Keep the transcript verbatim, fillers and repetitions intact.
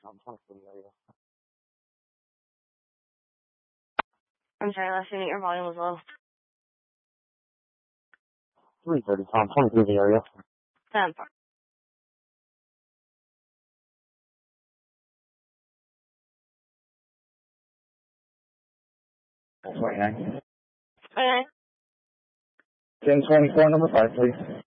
I'm sorry, last unit, your volume was low. three thirty, Tom, twenty-three the area. ten four. twenty-nine. Okay. ten twenty-four, number five, please.